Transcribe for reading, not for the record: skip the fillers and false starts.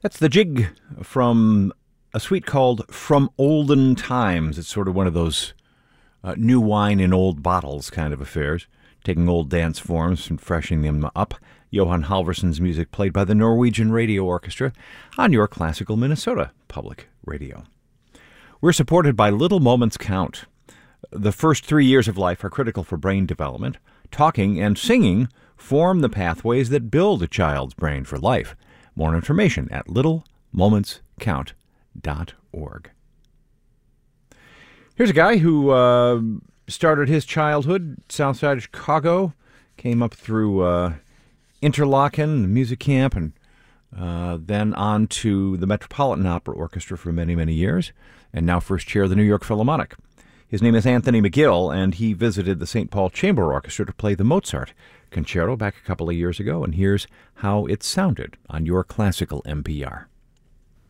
That's the jig from a suite called From Olden Times. It's sort of one of those new wine in old bottles kind of affairs, taking old dance forms and freshening them up. Johan Halvorsson's music played by the Norwegian Radio Orchestra on your classical Minnesota Public Radio. We're supported by Little Moments Count. The first 3 years of life are critical for brain development. Talking and singing form the pathways that build a child's brain for life. More information at littlemomentscount.org. Here's a guy who started his childhood south side of Chicago, came up through Interlochen, the music camp, and then on to the Metropolitan Opera Orchestra for many, many years, and now first chair of the New York Philharmonic. His name is Anthony McGill, and he visited the St. Paul Chamber Orchestra to play the Mozart Concerto back a couple of years ago, and here's how it sounded on your classical NPR.